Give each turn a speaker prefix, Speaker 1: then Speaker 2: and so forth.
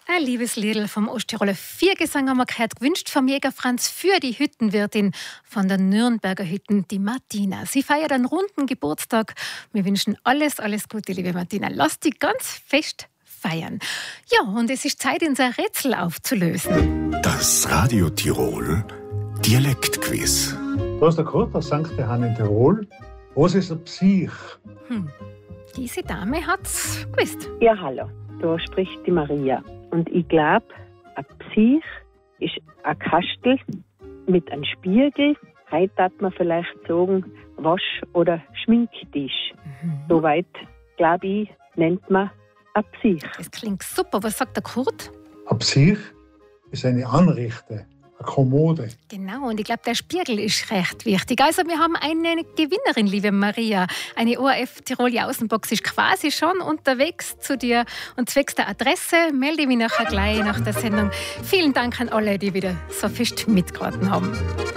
Speaker 1: Ein liebes Liedl vom Osttiroler Viergesang haben wir gehört, gewünscht vom Jäger Franz für die Hüttenwirtin von der Nürnberger Hütten, die Martina. Sie feiert einen runden Geburtstag. Wir wünschen alles Gute, liebe Martina. Lass dich ganz fest feiern. Ja, und es ist Zeit, unser Rätsel aufzulösen.
Speaker 2: Das Radio Tirol Dialektquiz.
Speaker 3: Da ist der Kurt aus St. Johann in Tirol. Was ist ein Psych?
Speaker 1: Diese Dame hat's gewusst.
Speaker 4: Ja, hallo, da spricht die Maria. Und ich glaube, ein Psych ist ein Kastel mit einem Spiegel. Heute darf man vielleicht sagen, Wasch- oder Schminktisch. Soweit, glaube ich, nennt man ein Psych.
Speaker 1: Das klingt super. Was sagt der Kurt?
Speaker 3: Ein Psych ist eine Anrichte, eine Kommode.
Speaker 1: Genau, und ich glaube, der Spiegel ist recht wichtig. Also wir haben eine Gewinnerin, liebe Maria. Eine ORF Tirol Außenbox ist quasi schon unterwegs zu dir. Und zwecks der Adresse melde ich mich nachher gleich nach der Sendung. Vielen Dank an alle, die wieder so fest mitgeraten haben.